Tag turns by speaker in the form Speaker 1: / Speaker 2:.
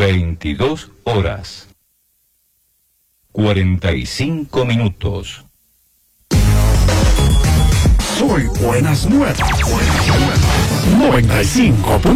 Speaker 1: 22 horas 45 minutos.
Speaker 2: Soy Buenas Nuevas. 95.